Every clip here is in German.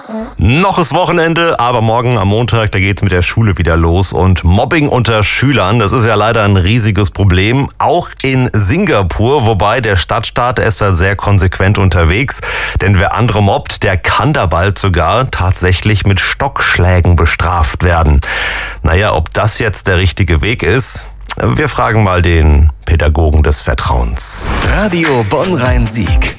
Noch ist Wochenende, aber morgen am Montag, da geht's mit der Schule wieder los. Und Mobbing unter Schülern, das ist ja leider ein riesiges Problem. Auch in Singapur, wobei der Stadtstaat ist da sehr konsequent unterwegs. Denn wer andere mobbt, der kann da bald sogar tatsächlich mit Stockschlägen bestraft werden. Naja, ob das jetzt der richtige Weg ist? Wir fragen mal den Pädagogen des Vertrauens. Radio Bonn-Rhein-Sieg.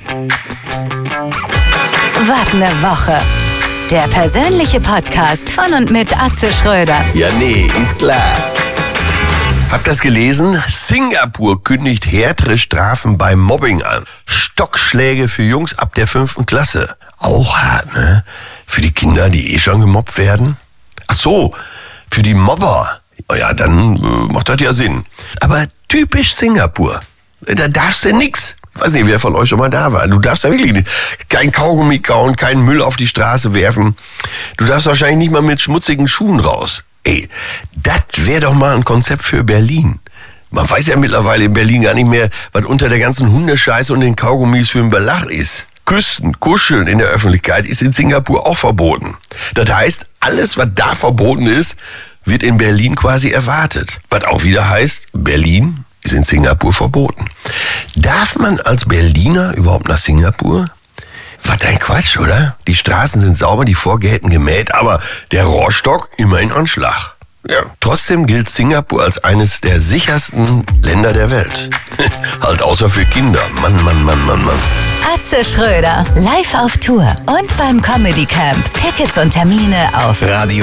Wart eine Woche. Der persönliche Podcast von und mit Atze Schröder. Ja, nee, ist klar. Habt ihr das gelesen? Singapur kündigt härtere Strafen beim Mobbing an. Stockschläge für Jungs ab der 5. Klasse. Auch hart, ne? Für die Kinder, die schon gemobbt werden. Ach so, für die Mobber. Ja, dann macht das ja Sinn. Aber typisch Singapur. Da darfst du nix. Ich weiß nicht, wer von euch schon mal da war. Du darfst da wirklich kein Kaugummi kauen, keinen Müll auf die Straße werfen. Du darfst wahrscheinlich nicht mal mit schmutzigen Schuhen raus. Ey, das wäre doch mal ein Konzept für Berlin. Man weiß ja mittlerweile in Berlin gar nicht mehr, was unter der ganzen Hundescheiße und den Kaugummis für ein Belach ist. Küssen, kuscheln in der Öffentlichkeit ist in Singapur auch verboten. Das heißt, alles, was da verboten ist, wird in Berlin quasi erwartet. Was auch wieder heißt, Berlin ist in Singapur verboten. Darf man als Berliner überhaupt nach Singapur? Was ein Quatsch, oder? Die Straßen sind sauber, die Vorgärten gemäht, aber der Rohrstock immer in Anschlag. Ja, trotzdem gilt Singapur als eines der sichersten Länder der Welt. Halt außer für Kinder. Mann. Atze Schröder, live auf Tour und beim Comedy Camp. Tickets und Termine auf Radio